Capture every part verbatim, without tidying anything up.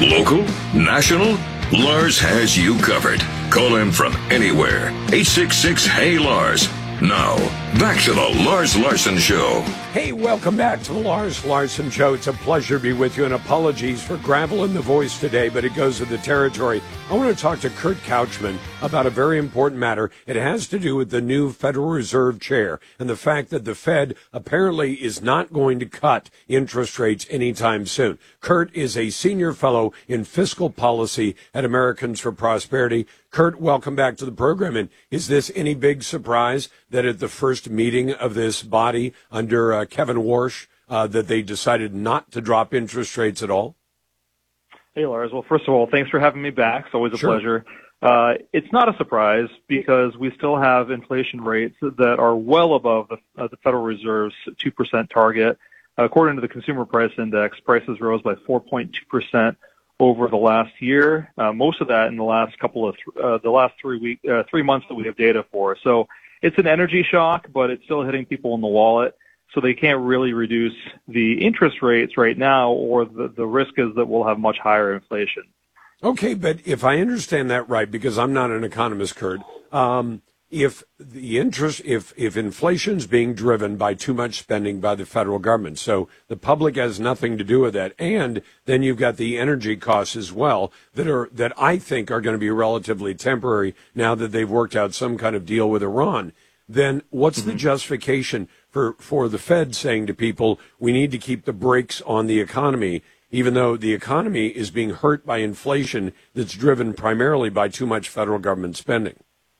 Local? National? Lars has you covered. Call him from anywhere. eight six six, H E Y, Lars. Now, back to the Lars Larson Show. Hey, welcome back to the Lars Larson Show. It's a pleasure to be with you, and apologies for gravel in the voice today, but it goes with the territory. I want to talk to Kurt Couchman about a very important matter. It has to do with the new Federal Reserve chair and the fact that the Fed apparently is not going to cut interest rates anytime soon. Kurt is a senior fellow in fiscal policy at Americans for Prosperity. Kurt, welcome back to the program. And is this any big surprise that at the first meeting of this body under uh, Kevin Warsh, uh, that they decided not to drop interest rates at all? Hey, Lars. Well, first of all, thanks for having me back. It's always a Sure. pleasure. Uh, it's not a surprise because we still have inflation rates that are well above the, uh, the Federal Reserve's two percent target. According to the Consumer Price Index, prices rose by four point two percent over the last year. Uh, most of that in the last couple of th- uh, the last three week uh, three months that we have data for. So it's an energy shock, but it's still hitting people in the wallet. So they can't really reduce the interest rates right now, or the, the risk is that we'll have much higher inflation. Okay, but if I understand that right, because I'm not an economist, Kurt, um, if the interest, if if inflation's being driven by too much spending by the federal government, so the public has nothing to do with that, and then you've got the energy costs as well that are that I think are going to be relatively temporary now that they've worked out some kind of deal with Iran. Then what's mm-hmm. the justification for for the Fed saying to people, we need to keep the brakes on the economy, even though the economy is being hurt by inflation that's driven primarily by too much federal government spending?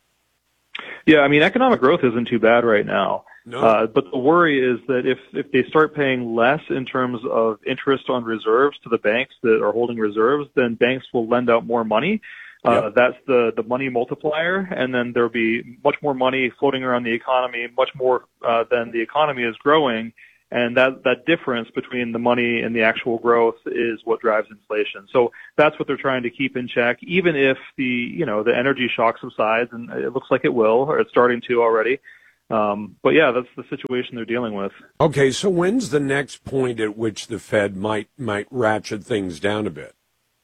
Yeah, I mean, economic growth isn't too bad right now. No. Uh, but the worry is that if, if they start paying less in terms of interest on reserves to the banks that are holding reserves, then banks will lend out more money. Uh, yep. That's the, the money multiplier, and then there'll be much more money floating around the economy, much more uh, than the economy is growing. And that, that difference between the money and the actual growth is what drives inflation. So that's what they're trying to keep in check, even if the, you know, the energy shock subsides, and it looks like it will, or it's starting to already. Um, but yeah, that's the situation they're dealing with. Okay, so when's the next point at which the Fed might might ratchet things down a bit?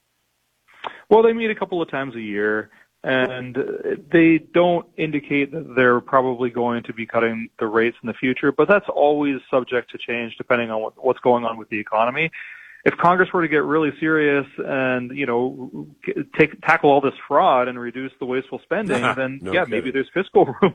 Well, they meet a couple of times a year, and they don't indicate that they're probably going to be cutting the rates in the future, but that's always subject to change depending on what, what's going on with the economy. If Congress were to get really serious and, you know, take, tackle all this fraud and reduce the wasteful spending, then, no yeah, kidding. maybe there's fiscal room.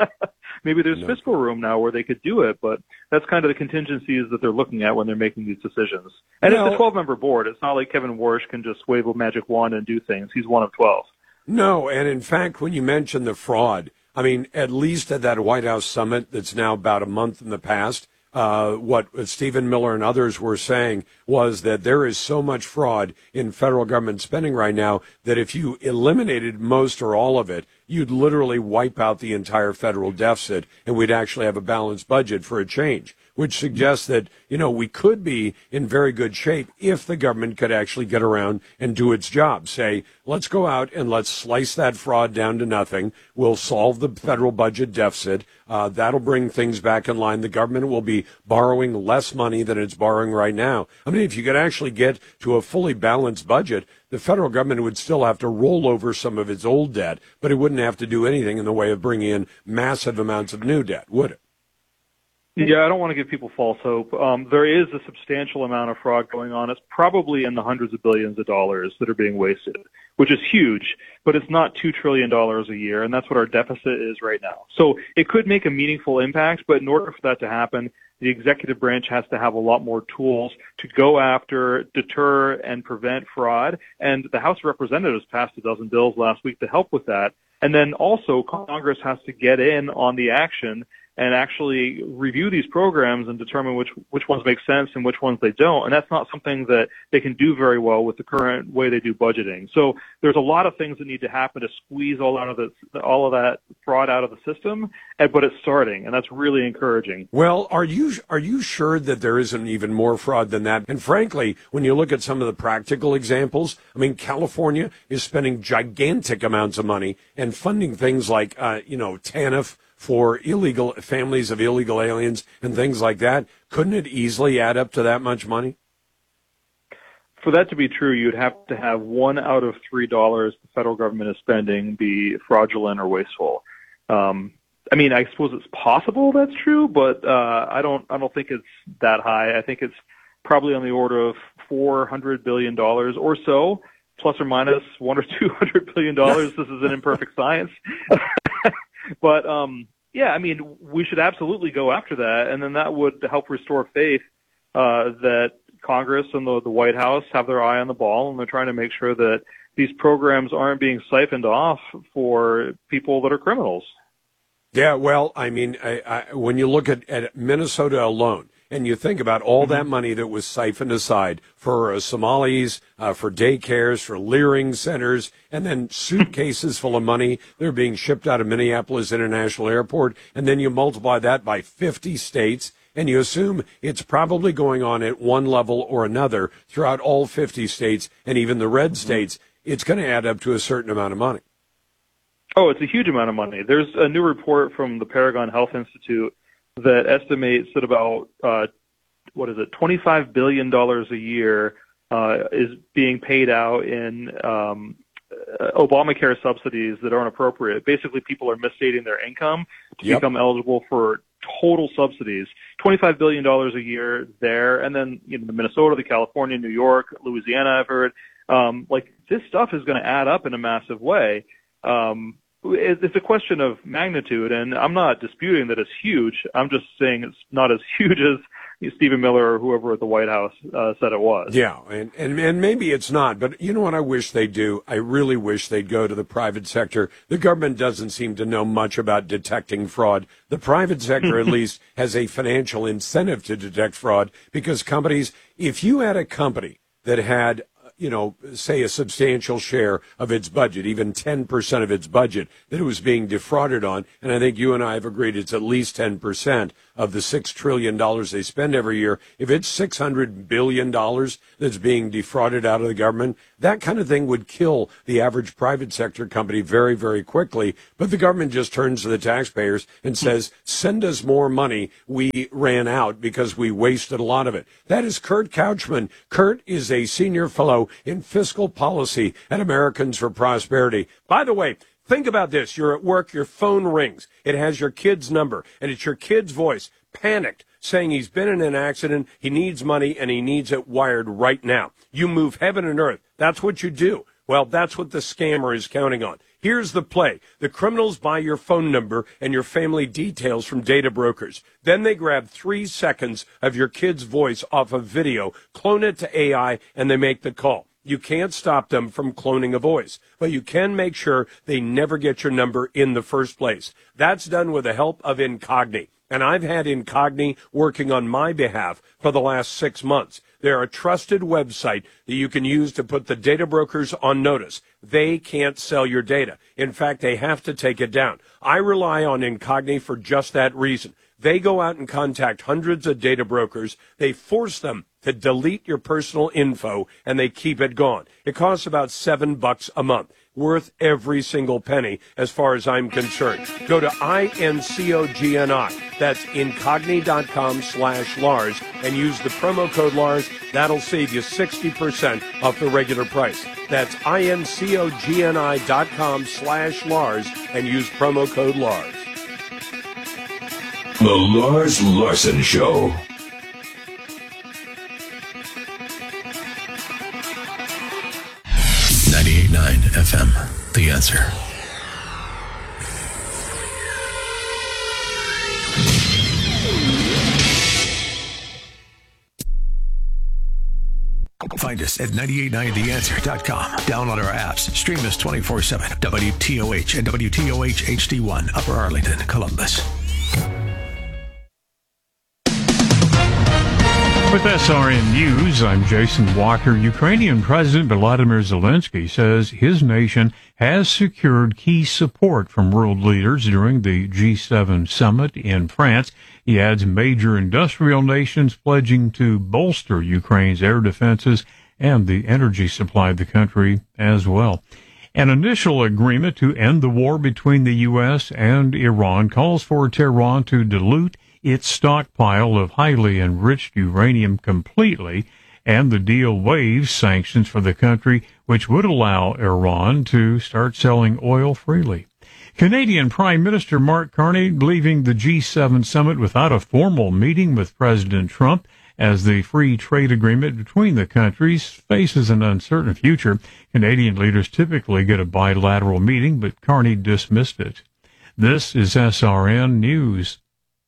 maybe there's no. fiscal room now where they could do it, but that's kind of the contingencies that they're looking at when they're making these decisions. And no. it's a twelve-member board. It's not like Kevin Warsh can just wave a magic wand and do things. He's one of twelve. No, and in fact, when you mention the fraud, I mean, at least at that White House summit that's now about a month in the past, uh, what Stephen Miller and others were saying was that there is so much fraud in federal government spending right now that if you eliminated most or all of it, you'd literally wipe out the entire federal deficit, and we'd actually have a balanced budget for a change, which suggests that, you know, we could be in very good shape if the government could actually get around and do its job. Say, let's go out and let's slice that fraud down to nothing. We'll solve the federal budget deficit. Uh, that'll bring things back in line. The government will be borrowing less money than it's borrowing right now. I mean, if you could actually get to a fully balanced budget, the federal government would still have to roll over some of its old debt, but it wouldn't have to do anything in the way of bringing in massive amounts of new debt, would it? Yeah, I don't want to give people false hope. Um, there is a substantial amount of fraud going on. It's probably in the hundreds of billions of dollars that are being wasted, which is huge, but it's not two trillion dollars a year, and that's what our deficit is right now. So it could make a meaningful impact, but in order for that to happen, the executive branch has to have a lot more tools to go after, deter, and prevent fraud. And the House of Representatives passed a dozen bills last week to help with that. And then also Congress has to get in on the action and actually review these programs and determine which which ones make sense and which ones they don't. And that's not something that they can do very well with the current way they do budgeting. So there's a lot of things that need to happen to squeeze all out of the all of that fraud out of the system, but it's starting, and that's really encouraging. Well, are you are you sure that there isn't even more fraud than that? And frankly, when you look at some of the practical examples, I mean, California is spending gigantic amounts of money and funding things like, uh, you know, TANF, for illegal families of illegal aliens and things like that. Couldn't it easily add up to that much money? for that to be true, you'd have to have one out of three dollars the federal government is spending be fraudulent or wasteful. Um, I mean, I suppose it's possible that's true, but uh, I don't. I don't think it's that high. I think it's probably on the order of four hundred billion dollars or so, plus or minus one or two hundred billion dollars. This is an imperfect science, but um, yeah, I mean, we should absolutely go after that, and then that would help restore faith uh, that Congress and the, the White House have their eye on the ball, and they're trying to make sure that these programs aren't being siphoned off for people that are criminals. Yeah, well, I mean, I, I, when you look at, at Minnesota alone, and you think about all mm-hmm. that money that was siphoned aside for uh, Somalis, uh, for daycares, for Leering centers, and then suitcases full of money, they're being shipped out of Minneapolis International Airport, and then you multiply that by fifty states, and you assume it's probably going on at one level or another throughout all fifty states, and even the red mm-hmm. states. It's going to add up to a certain amount of money. Oh, it's a huge amount of money. There's a new report from the Paragon Health Institute that estimates that about, uh, what is it, twenty-five billion dollars a year uh, is being paid out in um, Obamacare subsidies that aren't appropriate. Basically, people are misstating their income to yep. become eligible for total subsidies. twenty-five billion dollars a year there, and then you know, the Minnesota, the California, New York, Louisiana, I've heard. Um, like, this stuff is going to add up in a massive way. Um, It's a question of magnitude, and I'm not disputing that it's huge. I'm just saying it's not as huge as Stephen Miller or whoever at the White House uh, said it was. Yeah, and, and and maybe it's not, but you know what I wish they'd do? I really wish they'd go to the private sector. The government doesn't seem to know much about detecting fraud. The private sector, at least, has a financial incentive to detect fraud because companies, if you had a company that had you know, say a substantial share of its budget, even ten percent of its budget that it was being defrauded on. And I think you and I have agreed it's at least ten percent of the six trillion dollars they spend every year. If it's six hundred billion dollars that's being defrauded out of the government, that kind of thing would kill the average private sector company very, very quickly. But the government just turns to the taxpayers and says, send us more money. We ran out because we wasted a lot of it. That is Kurt Couchman. Kurt is a senior fellow in fiscal policy at Americans for Prosperity. By the way, think about this. You're at work, your phone rings. It has your kid's number, and it's your kid's voice, panicked, saying he's been in an accident, he needs money, and he needs it wired right now. You move heaven and earth. That's what you do. Well, that's what the scammer is counting on. Here's the play. The criminals buy your phone number and your family details from data brokers. Then they grab three seconds of your kid's voice off of video, clone it to A I, and they make the call. You can't stop them from cloning a voice, but you can make sure they never get your number in the first place. That's done with the help of Incogni. And I've had Incogni working on my behalf for the last six months. They're a trusted website that you can use to put the data brokers on notice. They can't sell your data. In fact, they have to take it down. I rely on Incogni for just that reason. They go out and contact hundreds of data brokers. They force them to delete your personal info, and they keep it gone. It costs about seven bucks a month. Worth every single penny as far as I'm concerned. Go to I N C O G N I. That's incogni.com slash Lars and use the promo code Lars. That'll save you sixty percent off the regular price. That's incogni.com slash Lars and use promo code Lars. The Lars Larson Show. ninety-eight point nine F M, The Answer. Find us at nine eight nine the answer dot com. Download our apps. Stream us twenty-four seven. W T O H and W T O H H D one, Upper Arlington, Columbus. With S R N News, I'm Jason Walker. Ukrainian President Volodymyr Zelensky says his nation has secured key support from world leaders during the G seven summit in France. He adds major industrial nations pledging to bolster Ukraine's air defenses and the energy supply of the country as well. An initial agreement to end the war between the U S and Iran calls for Tehran to dilute its stockpile of highly enriched uranium completely And the deal waives sanctions for the country, which would allow Iran to start selling oil freely. Canadian Prime Minister Mark Carney leaving the G seven summit without a formal meeting with President Trump as the free trade agreement between the countries faces an uncertain future. Canadian leaders typically get a bilateral meeting, but Carney dismissed it. This is S R N News.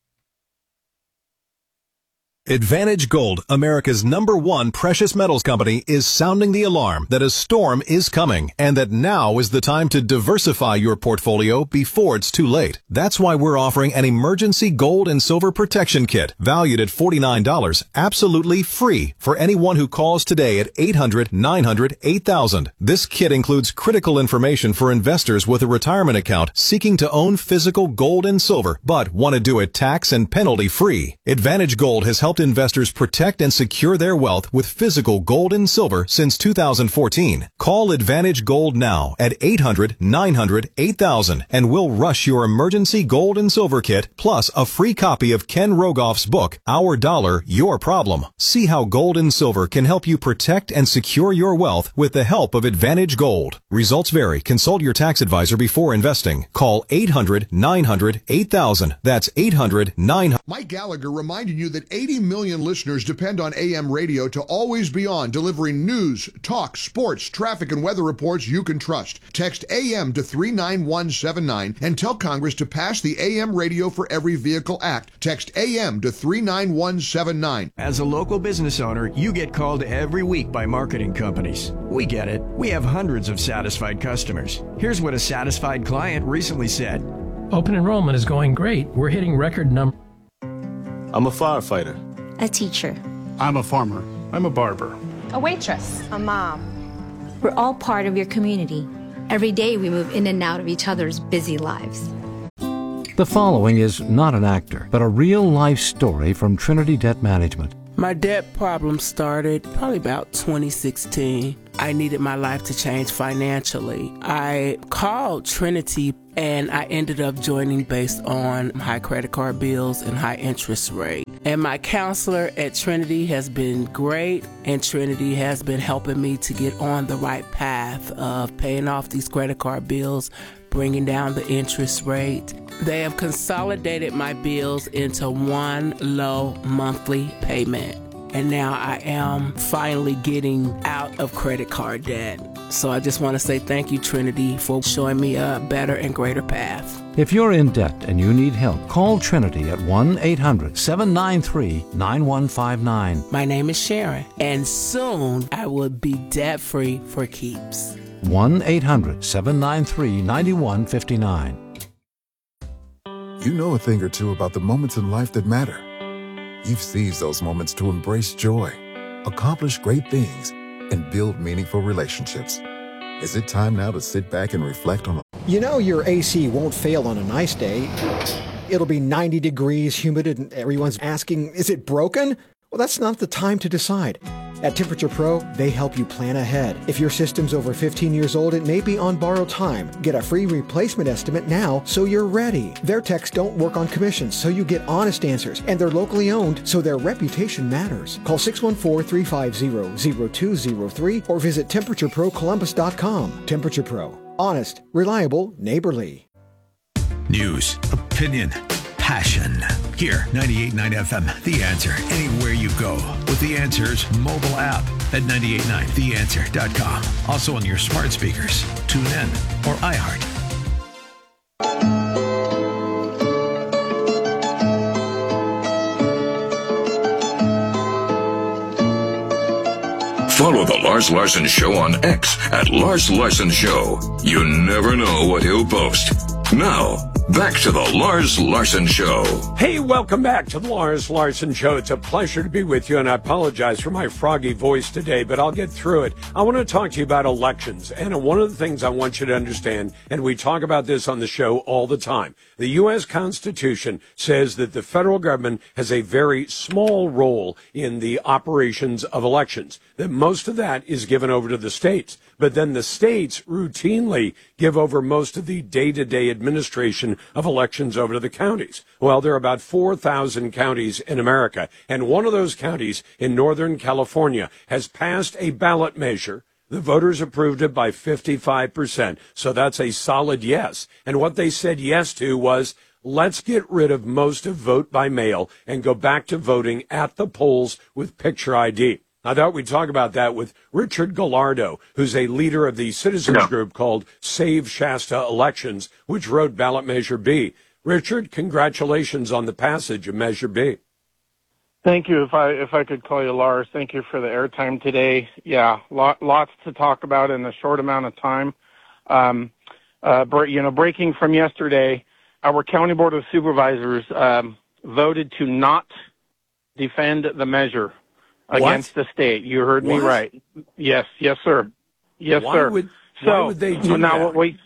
Advantage Gold, America's number one precious metals company, is sounding the alarm that a storm is coming and that now is the time to diversify your portfolio before it's too late. That's why we're offering an emergency gold and silver protection kit valued at forty-nine dollars, absolutely free for anyone who calls today at eight hundred, nine hundred, eight thousand. This kit includes critical information for investors with a retirement account seeking to own physical gold and silver but want to do it tax and penalty free. Advantage Gold has helped investors protect and secure their wealth with physical gold and silver since two thousand fourteen. Call Advantage Gold now at eight hundred, nine hundred, eight thousand and we'll rush your emergency gold and silver kit plus a free copy of Ken Rogoff's book, Our Dollar, Your Problem. See how gold and silver can help you protect and secure your wealth with the help of Advantage Gold. Results vary. Consult your tax advisor before investing. Call eight hundred, nine hundred, eight thousand. That's eight hundred, nine hundred. Mike Gallagher reminding you that eighty million listeners depend on A M radio to always be on, delivering news, talk, sports, traffic, and weather reports you can trust. Text A M to three nine one seven nine and tell Congress to pass the A M Radio for Every Vehicle Act. Text A M to three nine one seven nine. As a local business owner, you get called every week by marketing companies. We get it. We have hundreds of satisfied customers. Here's what a satisfied client recently said. Open enrollment is going great. We're hitting record numbers. I'm a firefighter. A teacher. I'm a farmer. I'm a barber. A waitress. A mom. We're all part of your community. Every day we move in and out of each other's busy lives. The following is not an actor, but a real-life story from Trinity Debt Management. My debt problem started probably about twenty sixteen. I needed my life to change financially. I called Trinity and I ended up joining based on high credit card bills and high interest rate. And my counselor at Trinity has been great, and Trinity has been helping me to get on the right path of paying off these credit card bills, bringing down the interest rate. They have consolidated my bills into one low monthly payment. And now I am finally getting out of credit card debt. So I just want to say thank you, Trinity, for showing me a better and greater path. If you're in debt and you need help, call Trinity at one eight hundred, seven nine three, nine one five nine. My name is Sharon, and soon I will be debt-free for keeps. one eight hundred, seven nine three, nine one five nine. You know a thing or two about the moments in life that matter. You've seized those moments to embrace joy, accomplish great things, and build meaningful relationships. Is it time now to sit back and reflect on? You know your A C won't fail on a nice day. It'll be ninety degrees, humid, and everyone's asking, is it broken? Well, that's not the time to decide. At Temperature Pro, they help you plan ahead. If your system's over fifteen years old, it may be on borrowed time. Get a free replacement estimate now so you're ready. Their techs don't work on commissions, so you get honest answers. And they're locally owned, so their reputation matters. Call six one four, three five zero, zero two zero three or visit temperature pro columbus dot com. Temperature Pro. Honest, reliable, neighborly. News, opinion, passion. Here, ninety-eight point nine F M, The Answer. Anywhere you go with The Answer's mobile app at nine eight nine the answer dot com. Also on your smart speakers, tune in, or iHeart. Follow the Lars Larson Show on X at Lars Larson Show. You never know what he'll post. Now, back to the Lars Larson Show. Hey, welcome back to the Lars Larson Show. It's a pleasure to be with you, and I apologize for my froggy voice today, but I'll get through it. I want to talk to you about elections, and one of the things I want you to understand, and we talk about this on the show all the time, the U S Constitution says that the federal government has a very small role in the operations of elections, that most of that is given over to the states. But then the states routinely give over most of the day-to-day administration of elections over to the counties. Well, there are about four thousand counties in America, and one of those counties in Northern California has passed a ballot measure. The voters approved it by fifty-five percent, so that's a solid yes. And what they said yes to was, let's get rid of most of vote by mail and go back to voting at the polls with picture I D. I thought we'd talk about that with Richard Gallardo, who's a leader of the citizens Yeah. group called Save Shasta Elections, which wrote ballot measure B. Richard, congratulations on the passage of Measure B. Thank you. If I if I could call you Lars, thank you for the airtime today. Yeah, lot, lots to talk about in a short amount of time. Um, uh, you know, breaking from yesterday, our County Board of Supervisors um, voted to not defend the measure against What? the state. You heard me What? right. Yes, yes, sir. Yes, Why sir. would- so why would they do now that? what we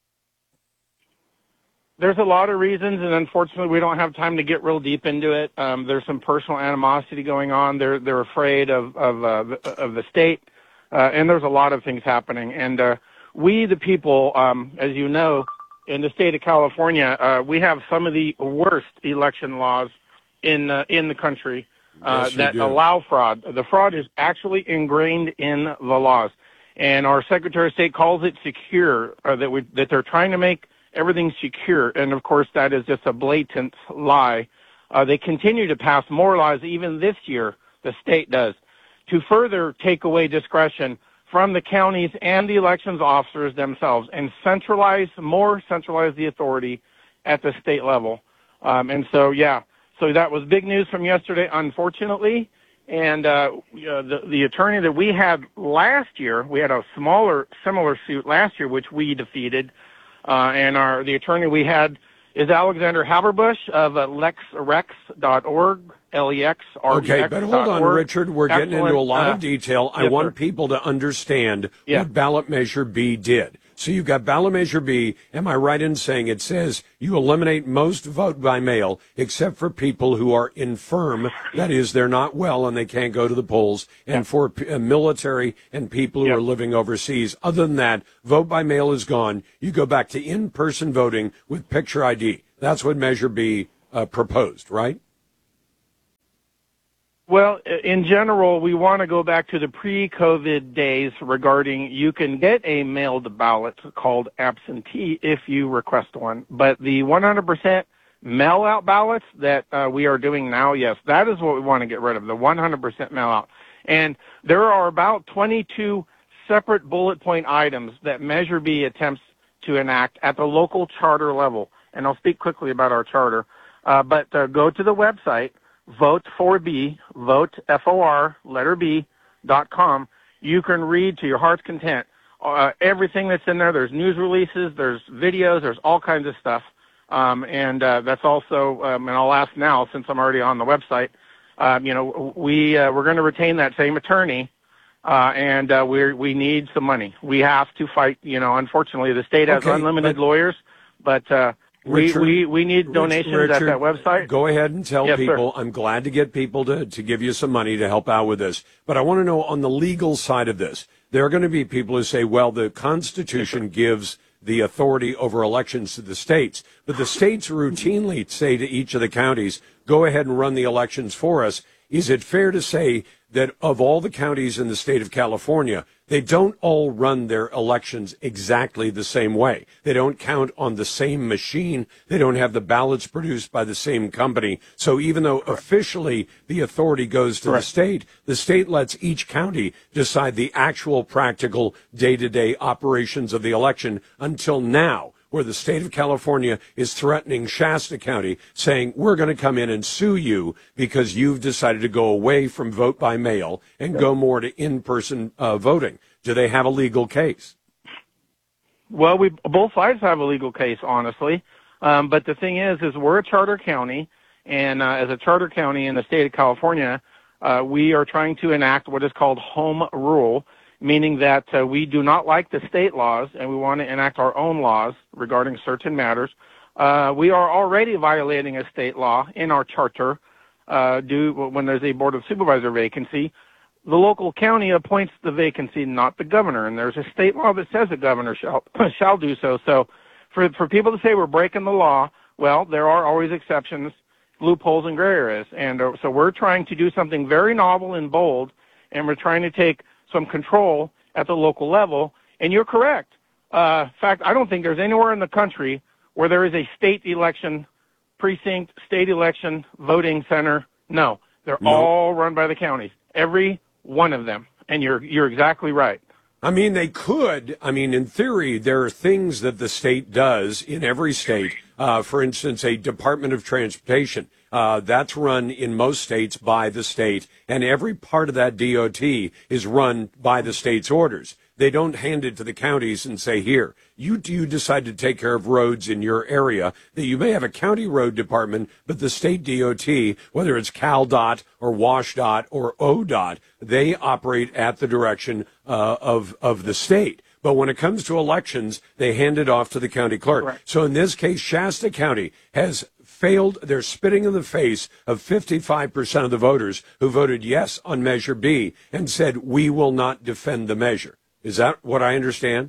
there's a lot of reasons, and unfortunately, we don't have time to get real deep into it. Um, there's some personal animosity going on. They're they're afraid of of uh, of the state, uh, and there's a lot of things happening. And uh, we, the people, um, as you know, in the state of California, uh, we have some of the worst election laws in uh, in the country uh, Yes, you that do. allow fraud. The fraud is actually ingrained in the laws, and our Secretary of State calls it secure. Uh, that we that they're trying to make everything secure, and of course that is just a blatant lie. Uh, they continue to pass more laws even this year, the state does, to further take away discretion from the counties and the elections officers themselves and centralize, more centralize the authority at the state level. Um, and so, yeah, so that was big news from yesterday, unfortunately. And uh, uh, the, the attorney that we had last year, we had a smaller, similar suit last year, which we defeated. Uh, and our the attorney we had is Alexander Haberbush of uh, lex rex dot org, L E X R G X. Okay, but hold on, Richard. We're getting into a lot uh, of detail. I yes, want sir. people to understand Yeah. what ballot measure B did. So you've got ballot measure B. Am I right in saying it says you eliminate most vote by mail except for people who are infirm, that is, they're not well and they can't go to the polls, and for p- uh, military and people who Yeah. are living overseas. Other than that, vote by mail is gone. You go back to in-person voting with picture I D. That's what Measure B uh, proposed, right? Well, in general, we want to go back to the pre-COVID days regarding you can get a mailed ballot called absentee if you request one. But the one hundred percent mail-out ballots that uh, we are doing now, yes, that is what we want to get rid of, the one hundred percent mail-out. And there are about twenty-two separate bullet point items that Measure B attempts to enact at the local charter level. And I'll speak quickly about our charter. Uh, but uh, go to the website, vote for B, vote F O R, letter B, dot com. You can read to your heart's content uh, everything that's in there. There's news releases, there's videos, there's all kinds of stuff. Um, and uh, that's also, um, and I'll ask now since I'm already on the website, um, you know, we, uh, we're going to retain that same attorney, uh, and uh, we we need some money. We have to fight, you know, unfortunately the state has Okay, unlimited but- lawyers, but uh, Richard, we, we, we need donations Richard, at that website. Go ahead and tell Yes, sir. people. I'm glad to get people to, to give you some money to help out with this. But I want to know on the legal side of this, there are going to be people who say, well, the Constitution gives the authority over elections to the states, but the states routinely say to each of the counties, go ahead and run the elections for us. Is it fair to say that of all the counties in the state of California, they don't all run their elections exactly the same way? They don't count on the same machine. They don't have the ballots produced by the same company. So even though officially the authority goes to the state, the state lets each county decide the actual practical day-to-day operations of the election until now, where the state of California is threatening Shasta County, saying, we're going to come in and sue you because you've decided to go away from vote by mail and go more to in-person uh, voting. Do they have a legal case? Well, we both sides have a legal case, honestly. Um, but the thing is, is we're a charter county, and uh, as a charter county in the state of California, uh, we are trying to enact what is called home rule, meaning that uh, we do not like the state laws and we want to enact our own laws regarding certain matters. Uh, we are already violating a state law in our charter uh, due when there's a Board of Supervisor vacancy. The local county appoints the vacancy, not the governor, and there's a state law that says the governor shall shall do so. So for for people to say we're breaking the law, well, there are always exceptions, loopholes, and gray areas. And uh, so we're trying to do something very novel and bold, and we're trying to take some control at the local level. And you're correct. Uh, in fact, I don't think there's anywhere in the country where there is a state election precinct, state election voting center. No, they're No. all run by the counties, every one of them. And you're you're exactly right. I mean, they could. I mean, in theory, there are things that the state does in every state. Uh, for instance, a Department of Transportation. Uh, that's run in most states by the state, and every part of that D O T is run by the state's orders. They don't hand it to the counties and say, here, you you decide to take care of roads in your area, that you may have a county road department, but the state D O T, whether it's CalDOT or WashDOT or ODOT, they operate at the direction uh, of, of the state. But when it comes to elections, they hand it off to the county clerk. Correct. So in this case, Shasta County has failed. They're spitting in the face of fifty-five percent of the voters who voted yes on Measure B and said, we will not defend the measure. Is that what I understand?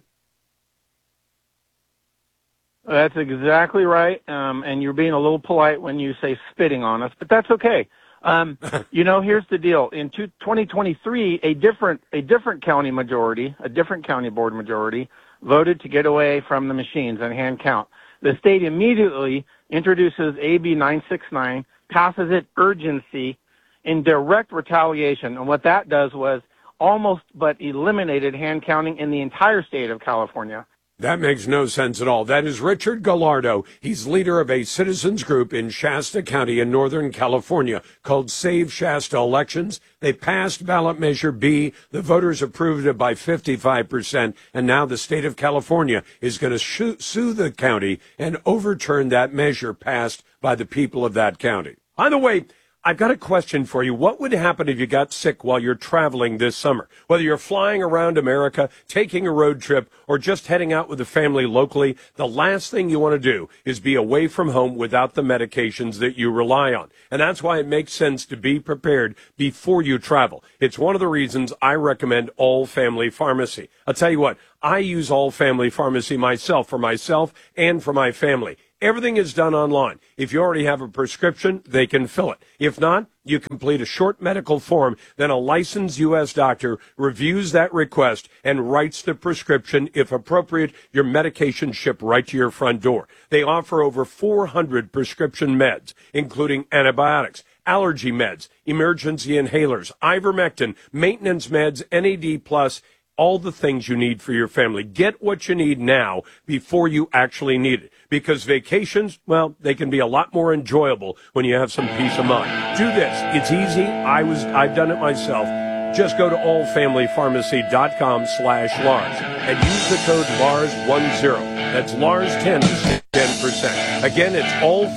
That's exactly right. Um, and you're being a little polite when you say spitting on us, but that's okay. Um, you know, here's the deal. In two, twenty twenty-three, a different, a different county majority, a different county board majority voted to get away from the machines and hand count. The state immediately introduces A B nine sixty-nine, passes it urgency in direct retaliation. And what that does was almost but eliminated hand counting in the entire state of California. That makes no sense at all. That is Richard Gallardo. He's leader of a citizens group in Shasta County in Northern California called Save Shasta Elections. They passed ballot measure B. The voters approved it by fifty-five percent. And now the state of California is going to sh- sue the county and overturn that measure passed by the people of that county. By the way, I've got a question for you. What would happen if you got sick while you're traveling this summer? Whether you're flying around America, taking a road trip, or just heading out with the family locally, the last thing you want to do is be away from home without the medications that you rely on. And that's why it makes sense to be prepared before you travel. It's one of the reasons I recommend All Family Pharmacy. I'll tell you what, I use All Family Pharmacy myself, for myself and for my family. Everything is done online. If you already have a prescription, they can fill it. If not, you complete a short medical form, then a licensed U S doctor reviews that request and writes the prescription. If appropriate, your medication shipped right to your front door. They offer over four hundred prescription meds, including antibiotics, allergy meds, emergency inhalers, ivermectin, maintenance meds, N A D plus, all the things you need for your family. Get what you need now before you actually need it. Because vacations, well, they can be a lot more enjoyable when you have some peace of mind. Do this. It's easy. I was, I've done it myself. Just go to allfamilypharmacy.com slash Lars and use the code Lars ten. That's Lars ten to save ten percent. Again, it's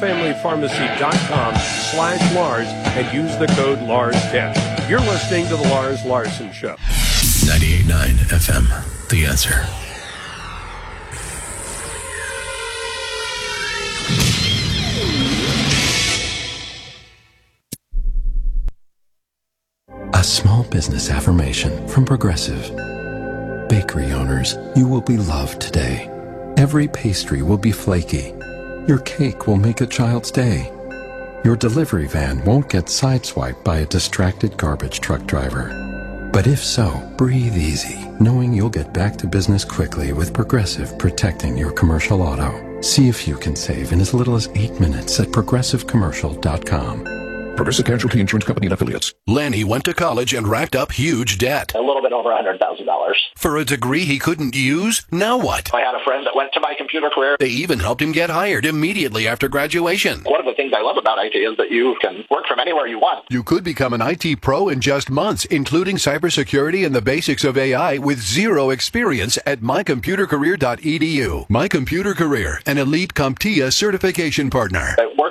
allfamilypharmacy.com slash Lars and use the code Lars ten. You're listening to the Lars Larson Show. ninety-eight point nine F M, The Answer. A small business affirmation from Progressive. Bakery owners, you will be loved today. Every pastry will be flaky. Your cake will make a child's day. Your delivery van won't get sideswiped by a distracted garbage truck driver. But if so, breathe easy, knowing you'll get back to business quickly with Progressive protecting your commercial auto. See if you can save in as little as eight minutes at progressive commercial dot com. Progressive Casualty Insurance Company and Affiliates. Lanny went to college and racked up huge debt. A little bit over one hundred thousand dollars. For a degree he couldn't use? Now what? I had a friend that went to my computer career. They even helped him get hired immediately after graduation. One of the things I love about I T is that you can work from anywhere you want. You could become an I T pro in just months, including cybersecurity and the basics of A I with zero experience at my computer career dot e d u. My Computer Career, an elite CompTIA certification partner. I worked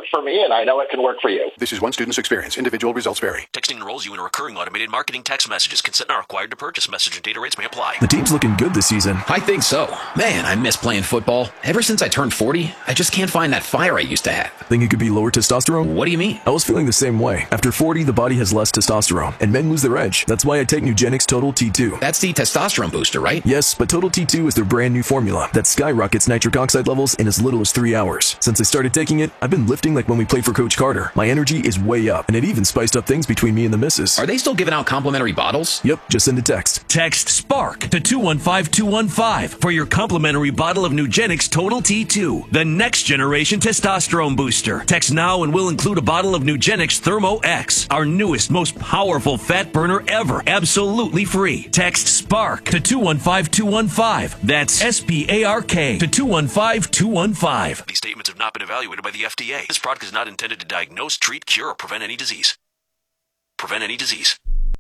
worked for me, and I know it can work for you. This is one student's experience. Individual results vary. Texting enrolls you in a recurring automated marketing text messages. Consent not required to purchase. Message and data rates may apply. The team's looking good this season. I think so. Man, I miss playing football. Ever since I turned forty, I just can't find that fire I used to have. Think it could be lower testosterone? What do you mean? I was feeling the same way. After forty, the body has less testosterone, and men lose their edge. That's why I take Nugenix Total T two. That's the testosterone booster, right? Yes, but Total T two is their brand new formula that skyrockets nitric oxide levels in as little as three hours. Since I started taking it, I've been lifting like when we played for Coach Carter. My energy is way up, and it even spiced up things between me and the missus. Are they still giving out complimentary bottles? Yep, just send a text. Text SPARK to two one five two one five for your complimentary bottle of Nugenix Total T two, the next generation testosterone booster. Text now and we'll include a bottle of Nugenix Thermo X, our newest, most powerful fat burner ever, absolutely free. Text SPARK to two one five two one five. That's S P A R K to two one five two one five. These statements have not been evaluated by the F D A. This product is not intended to diagnose, treat, cure, or prevent any disease. Prevent any disease.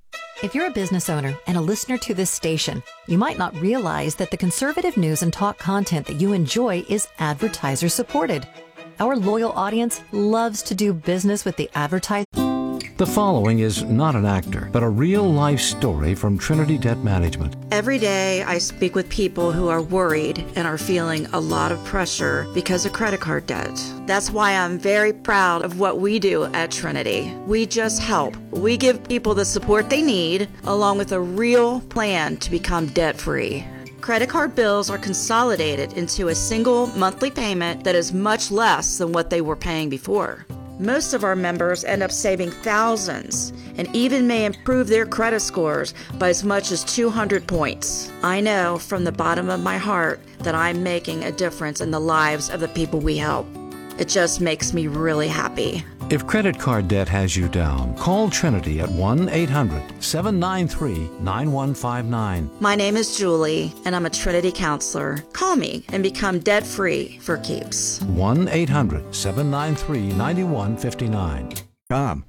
If you're a business owner and a listener to this station, you might not realize that the conservative news and talk content that you enjoy is advertiser supported. Our loyal audience loves to do business with the advertiser. The following is not an actor, but a real-life story from Trinity Debt Management. Every day I speak with people who are worried and are feeling a lot of pressure because of credit card debt. That's why I'm very proud of what we do at Trinity. We just help. We give people the support they need, along with a real plan to become debt-free. Credit card bills are consolidated into a single monthly payment that is much less than what they were paying before. Most of our members end up saving thousands and even may improve their credit scores by as much as two hundred points. I know from the bottom of my heart that I'm making a difference in the lives of the people we help. It just makes me really happy. If credit card debt has you down, call Trinity at one eight hundred seven nine three nine one five nine. My name is Julie, and I'm a Trinity counselor. Call me and become debt-free for keeps. one eight hundred seven nine three nine one five nine. Tom.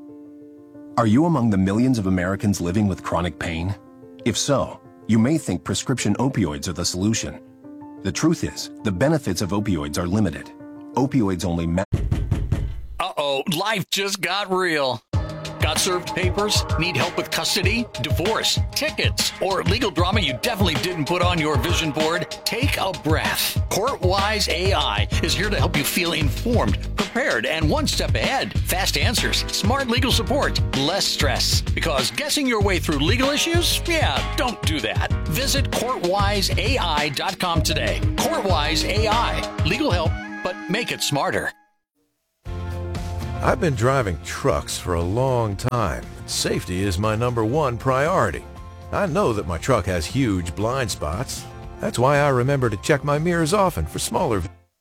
Are you among the millions of Americans living with chronic pain? If so, you may think prescription opioids are the solution. The truth is, the benefits of opioids are limited. Opioids only ma- Uh-oh, life just got real. Got served papers? Need help with custody, divorce, tickets, or legal drama you definitely didn't put on your vision board? Take a breath. CourtWise A I is here to help you feel informed, prepared, and one step ahead. Fast answers, smart legal support, less stress. Because guessing your way through legal issues? Yeah, don't do that. Visit court wise A I dot com today. CourtWise A I. Legal help, but make it smarter. I've been driving trucks for a long time, and safety is my number one priority. I know that my truck has huge blind spots. That's why I remember to check my mirrors often for smaller.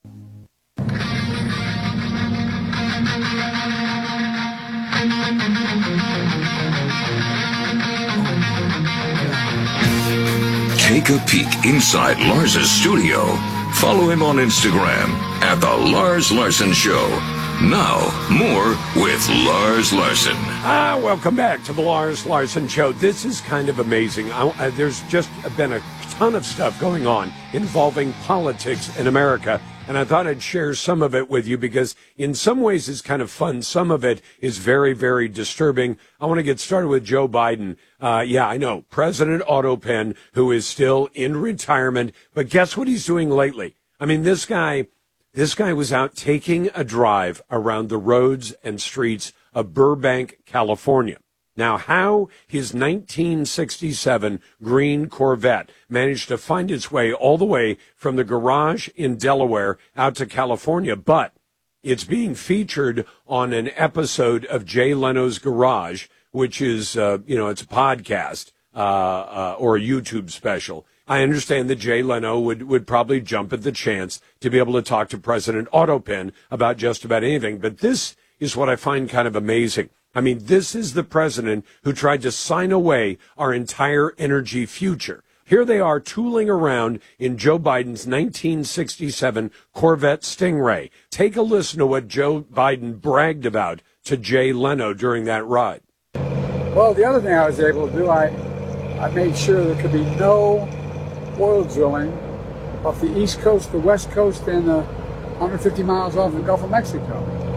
Take a peek inside Lars's studio. Follow him on Instagram at The Lars Larson Show. Now, more with Lars Larson. Ah, welcome back to the Lars Larson Show. This is kind of amazing. I, I, there's just been a ton of stuff going on involving politics in America, and I thought I'd share some of it with you because in some ways it's kind of fun. Some of it is very, very disturbing. I want to get started with Joe Biden. Uh, yeah, I know, President Autopen, who is still in retirement, but guess what he's doing lately? I mean, this guy... This guy was out taking a drive around the roads and streets of Burbank, California. Now, how his nineteen sixty-seven green Corvette managed to find its way all the way from the garage in Delaware out to California, but it's being featured on an episode of Jay Leno's Garage, which is, uh, you know, it's a podcast uh, uh, or a YouTube special. I understand that Jay Leno would, would probably jump at the chance to be able to talk to President Autopen about just about anything. But this is what I find kind of amazing. I mean, this is the president who tried to sign away our entire energy future. Here they are tooling around in Joe Biden's nineteen sixty-seven Corvette Stingray. Take a listen to what Joe Biden bragged about to Jay Leno during that ride. Well, the other thing I was able to do, I, I made sure there could be no oil drilling off the East Coast, the West Coast, and uh, one hundred fifty miles off the Gulf of Mexico.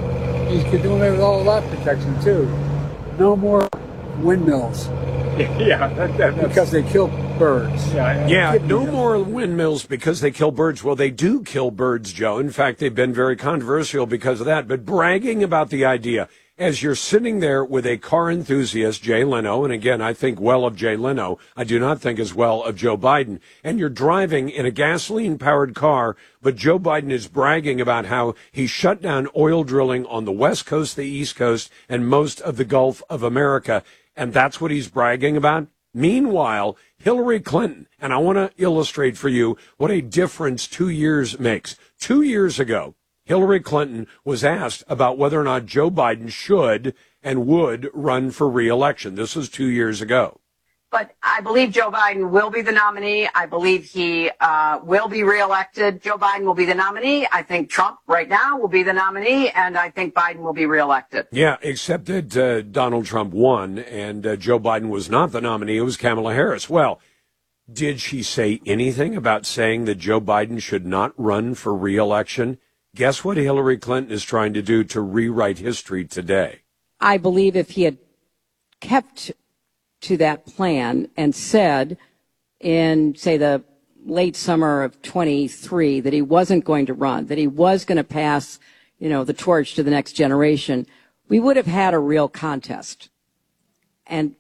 you could do away with all of that protection too. No more windmills. Yeah, that, that, because they kill birds. Yeah, yeah no more windmills because they kill birds. Well, they do kill birds, Joe. In fact, they've been very controversial because of that. But bragging about the idea, as you're sitting there with a car enthusiast, Jay Leno, and again, I think well of Jay Leno, I do not think as well of Joe Biden, and you're driving in a gasoline-powered car, but Joe Biden is bragging about how he shut down oil drilling on the West Coast, the East Coast, and most of the Gulf of America. And that's what he's bragging about. Meanwhile, Hillary Clinton, and I want to illustrate for you what a difference two years makes. Two years ago, Hillary Clinton was asked about whether or not Joe Biden should and would run for re-election. This was two years ago. But I believe Joe Biden will be the nominee. I believe he uh, will be reelected. Joe Biden will be the nominee. I think Trump right now will be the nominee, and I think Biden will be reelected. Yeah, except that uh, Donald Trump won, and uh, Joe Biden was not the nominee. It was Kamala Harris. Well, did she say anything about saying that Joe Biden should not run for reelection? Guess what Hillary Clinton is trying to do to rewrite history today? I believe if he had kept to that plan and said in, say, the late summer of twenty-three that he wasn't going to run, that he was going to pass, you know, the torch to the next generation, we would have had a real contest. And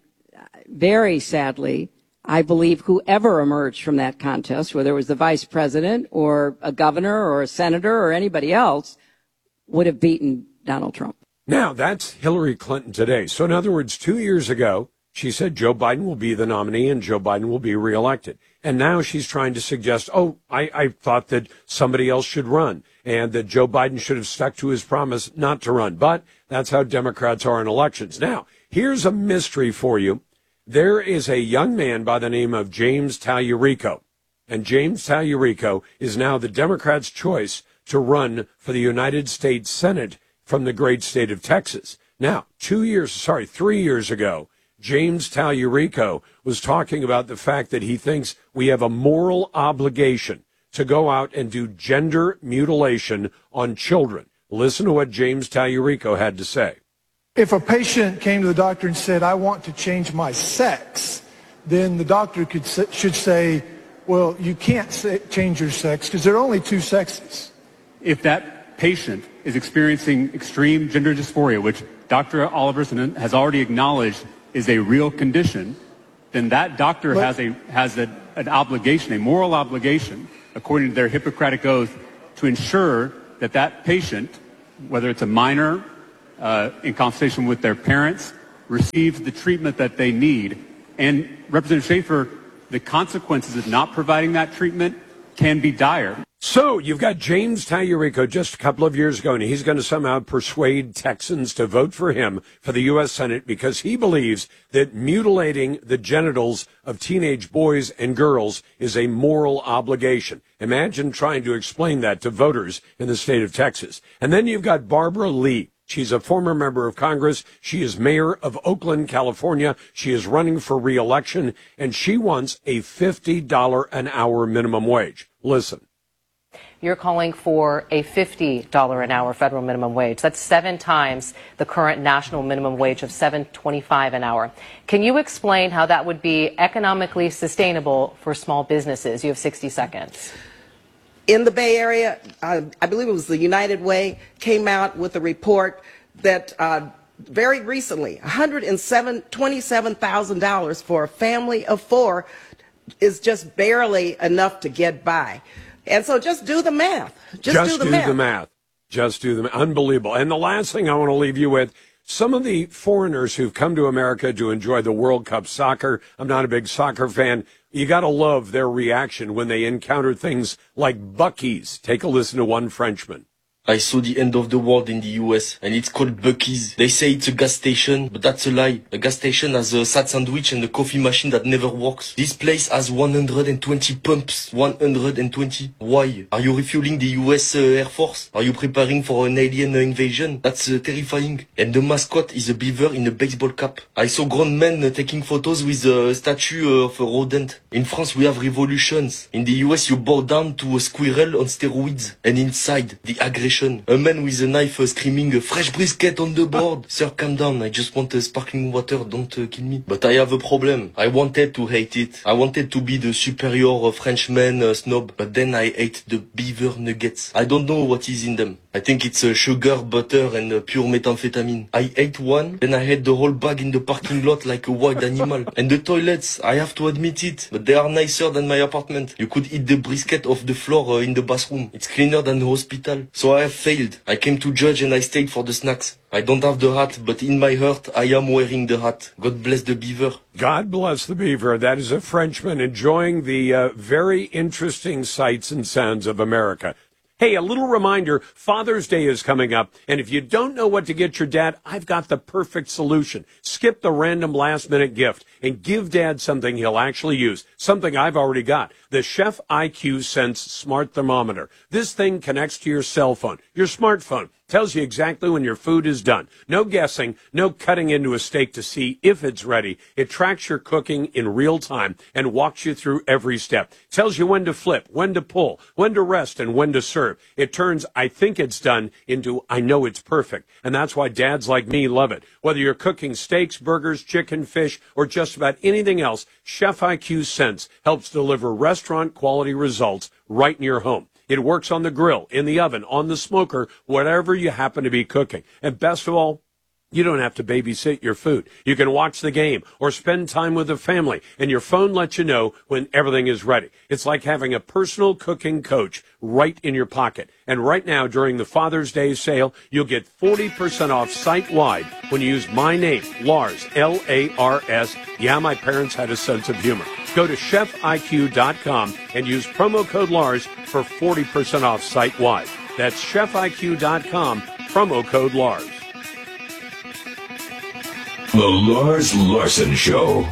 very sadly, I believe whoever emerged from that contest, whether it was the vice president or a governor or a senator or anybody else, would have beaten Donald Trump. Now, that's Hillary Clinton today. So in other words, two years ago, she said Joe Biden will be the nominee and Joe Biden will be reelected. And now she's trying to suggest, oh, I, I thought that somebody else should run and that Joe Biden should have stuck to his promise not to run. But that's how Democrats are in elections. Now, here's a mystery for you. There is a young man by the name of James Tallarico. And James Tallarico is now the Democrats' choice to run for the United States Senate from the great state of Texas. Now, two years, sorry, three years ago, James Tallarico was talking about the fact that he thinks we have a moral obligation to go out and do gender mutilation on children. Listen to what James Tallarico had to say. If a patient came to the doctor and said, I want to change my sex, then the doctor could should say, well, you can't say, change your sex because there are only two sexes. If that patient is experiencing extreme gender dysphoria, which Doctor Oliverson has already acknowledged is a real condition, then that doctor but, has a has a, an obligation, a moral obligation, according to their Hippocratic oath, to ensure that that patient, whether it's a minor, uh, in consultation with their parents, receives the treatment that they need. And Representative Schaefer, the consequences of not providing that treatment can be dire. So you've got James Tallarico just a couple of years ago, and he's going to somehow persuade Texans to vote for him for the U S Senate because he believes that mutilating the genitals of teenage boys and girls is a moral obligation. Imagine trying to explain that to voters in the state of Texas. And then you've got Barbara Lee. She's a former member of Congress. She is mayor of Oakland, California. She is running for re-election, and she wants a fifty dollars an hour minimum wage. Listen. You're calling for a fifty dollars an hour federal minimum wage. That's seven times the current national minimum wage of seven dollars and twenty-five cents an hour. Can you explain how that would be economically sustainable for small businesses? You have sixty seconds. In the Bay Area, uh, I believe it was the United Way, came out with a report that uh, very recently, one hundred twenty-seven thousand dollars for a family of four is just barely enough to get by. And so just do the math. Just, just do the do math. the math. Just do the math. Unbelievable. And the last thing I want to leave you with, some of the foreigners who've come to America to enjoy the World Cup soccer, I'm not a big soccer fan, you got to love their reaction when they encounter things like Buc-ee's. Take a listen to one Frenchman. I saw the end of the world in the U S and it's called Buc-ee's. They say it's a gas station, but that's a lie. A gas station has a sad sandwich and a coffee machine that never works. This place has one hundred twenty pumps. one hundred twenty. Why? Are you refueling the U S uh, Air Force? Are you preparing for an alien uh, invasion? That's uh, terrifying. And the mascot is a beaver in a baseball cap. I saw grown men uh, taking photos with a statue uh, of a rodent. In France we have revolutions. In the U S you bow down to a squirrel on steroids. And inside, the aggression station. A man with a knife uh, screaming, a fresh brisket on the board. Sir, calm down. I just want uh, sparkling water. Don't uh, kill me. But I have a problem. I wanted to hate it. I wanted to be the superior uh, Frenchman uh, snob. But then I ate the beaver nuggets. I don't know what is in them. I think it's uh, sugar, butter, and uh, pure methamphetamine. I ate one, then I had the whole bag in the parking lot like a wild animal. And the toilets, I have to admit it, but they are nicer than my apartment. You could eat the brisket off the floor uh, in the bathroom. It's cleaner than the hospital. So I have failed. I came to judge and I stayed for the snacks. I don't have the hat, but in my heart, I am wearing the hat. God bless the beaver. God bless the beaver. That is a Frenchman enjoying the uh, very interesting sights and sounds of America. Hey, a little reminder, Father's Day is coming up, and if you don't know what to get your dad, I've got the perfect solution. Skip the random last-minute gift and give Dad something he'll actually use, something I've already got, the Chef I Q Sense Smart Thermometer. This thing connects to your cell phone, your smartphone, tells you exactly when your food is done. No guessing, no cutting into a steak to see if it's ready. It tracks your cooking in real time and walks you through every step. Tells you when to flip, when to pull, when to rest, and when to serve. It turns I think it's done into I know it's perfect. And that's why dads like me love it. Whether you're cooking steaks, burgers, chicken, fish, or just about anything else, Chef I Q Sense helps deliver restaurant quality results right in your home. It works on the grill, in the oven, on the smoker, whatever you happen to be cooking. And best of all, you don't have to babysit your food. You can watch the game or spend time with the family, and your phone lets you know when everything is ready. It's like having a personal cooking coach right in your pocket. And right now, during the Father's Day sale, you'll get forty percent off site-wide when you use my name, Lars, L A R S. Yeah, my parents had a sense of humor. Go to chef I Q dot com and use promo code Lars for forty percent off site-wide. That's chef I Q dot com, promo code Lars. The Lars Larson Show.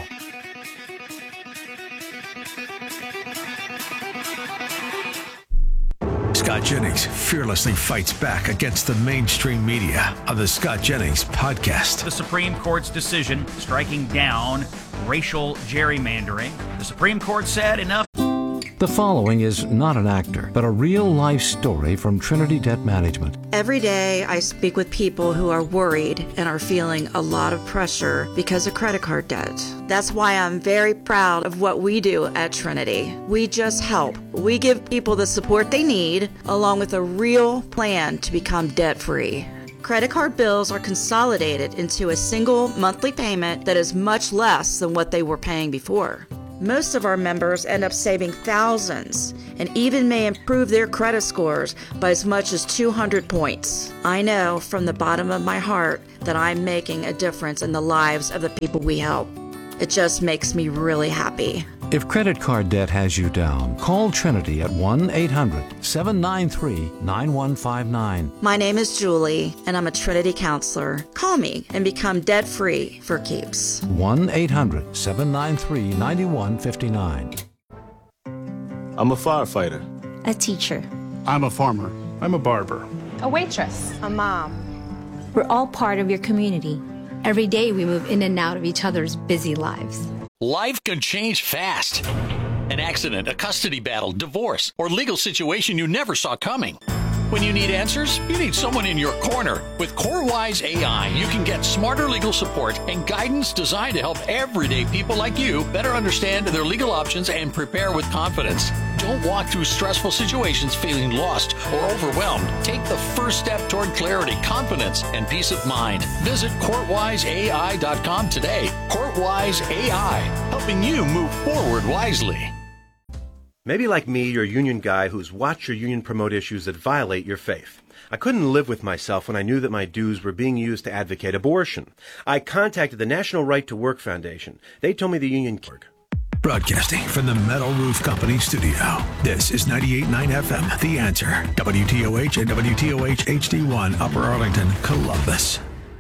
Scott Jennings fearlessly fights back against the mainstream media on the Scott Jennings podcast. The Supreme Court's decision striking down racial gerrymandering. The Supreme Court said enough. The following is not an actor, but a real-life story from Trinity Debt Management. Every day I speak with people who are worried and are feeling a lot of pressure because of credit card debt. That's why I'm very proud of what we do at Trinity. We just help. We give people the support they need, along with a real plan to become debt-free. Credit card bills are consolidated into a single monthly payment that is much less than what they were paying before. Most of our members end up saving thousands and even may improve their credit scores by as much as two hundred points. I know from the bottom of my heart that I'm making a difference in the lives of the people we help. It just makes me really happy. If credit card debt has you down, call Trinity at one eight hundred seven nine three nine one five nine. My name is Julie, and I'm a Trinity counselor. Call me and become debt-free for keeps. one eight hundred seven nine three nine one five nine. I'm a firefighter. A teacher. I'm a farmer. I'm a barber. A waitress. A mom. We're all part of your community. Every day we move in and out of each other's busy lives. Life can change fast. An accident, a custody battle, divorce, or legal situation you never saw coming. When you need answers, you need someone in your corner. With CoreWise A I, you can get smarter legal support and guidance designed to help everyday people like you better understand their legal options and prepare with confidence. Don't walk through stressful situations feeling lost or overwhelmed. Take the first step toward clarity, confidence, and peace of mind. Visit court wise A I dot com today. CourtWise A I, helping you move forward wisely. Maybe like me, you're a union guy who's watched your union promote issues that violate your faith. I couldn't live with myself when I knew that my dues were being used to advocate abortion. I contacted the National Right to Work Foundation. They told me the union... Broadcasting from the Metal Roof Company studio, this is ninety-eight point nine F M, The Answer, W T O H and W T O H H D one, Upper Arlington, Columbus.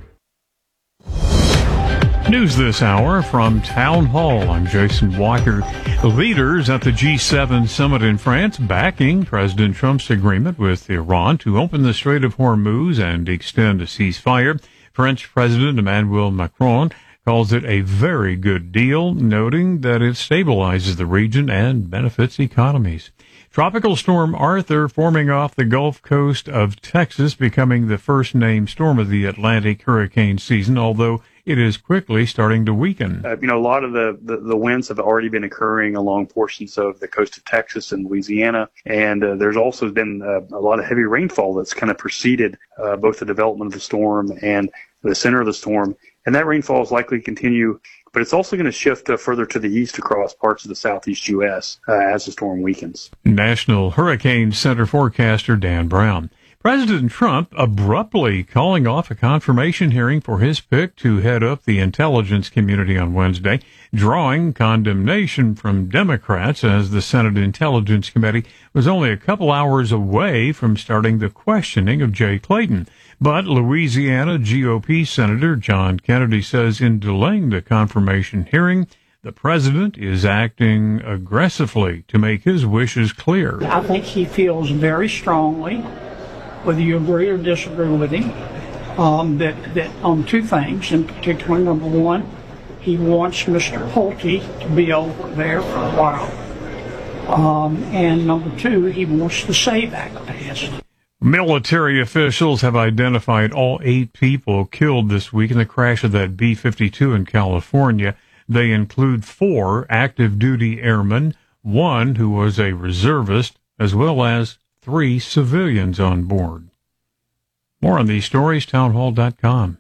News this hour from Town Hall. I'm Jason Walker. Leaders at the G seven summit in France backing President Trump's agreement with Iran to open the Strait of Hormuz and extend a ceasefire. French President Emmanuel Macron calls it a very good deal, noting that it stabilizes the region and benefits economies. Tropical storm Arthur forming off the Gulf Coast of Texas, becoming the first named storm of the Atlantic hurricane season, although it is quickly starting to weaken. Uh, you know, a lot of the, the, the winds have already been occurring along portions of the coast of Texas and Louisiana, and uh, there's also been uh, a lot of heavy rainfall that's kind of preceded uh, both the development of the storm and the center of the storm, and that rainfall is likely to continue, but it's also going to shift uh, further to the east across parts of the southeast U S uh, as the storm weakens. National Hurricane Center forecaster Dan Brown. President Trump abruptly calling off a confirmation hearing for his pick to head up the intelligence community on Wednesday, drawing condemnation from Democrats as the Senate Intelligence Committee was only a couple hours away from starting the questioning of Jay Clayton. But Louisiana G O P Senator John Kennedy says in delaying the confirmation hearing, the president is acting aggressively to make his wishes clear. I think he feels very strongly, whether you agree or disagree with him, um, that, that on two things in particular. Number one, he wants Mister Pulte to be over there for a while. Um, and number two, he wants the SAVE Act passed. Military officials have identified all eight people killed this week in the crash of that B fifty-two in California. They include four active duty airmen, one who was a reservist, as well as three civilians on board. More on these stories, townhall dot com.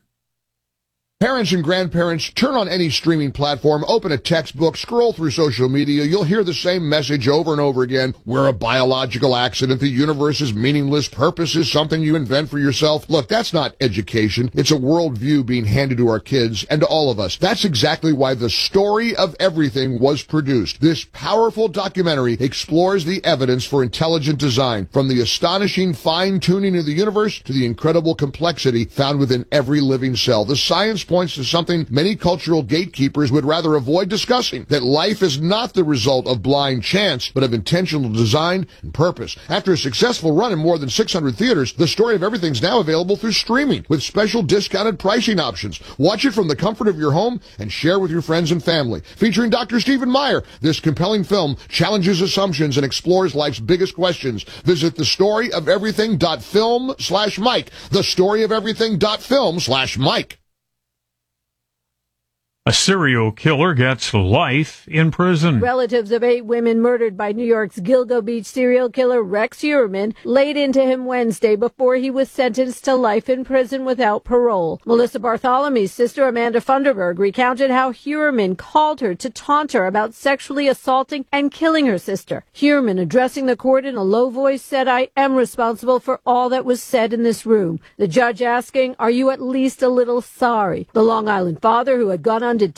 Parents and grandparents, turn on any streaming platform, open a textbook, scroll through social media. You'll hear the same message over and over again. We're a biological accident. The universe is meaningless. Purpose is something you invent for yourself. Look, that's not education. It's a worldview being handed to our kids and to all of us. That's exactly why The Story of Everything was produced. This powerful documentary explores the evidence for intelligent design, from the astonishing fine-tuning of the universe to the incredible complexity found within every living cell. The science points to something many cultural gatekeepers would rather avoid discussing, that life is not the result of blind chance, but of intentional design and purpose. After a successful run in more than six hundred theaters, The Story of Everything is now available through streaming with special discounted pricing options. Watch it from the comfort of your home and share with your friends and family. Featuring Doctor Stephen Meyer, this compelling film challenges assumptions and explores life's biggest questions. Visit the story of everything dot film slash Mike. the story of everything dot film slash Mike. A serial killer gets life in prison. Relatives of eight women murdered by New York's Gilgo Beach serial killer Rex Heuermann laid into him Wednesday before he was sentenced to life in prison without parole. Melissa Bartholomew's sister Amanda Funderburg recounted how Heuermann called her to taunt her about sexually assaulting and killing her sister. Heuermann, addressing the court in a low voice, said, "I am responsible for all that was said in this room." The judge asking, "Are you at least a little sorry?" The Long Island father, who had gone on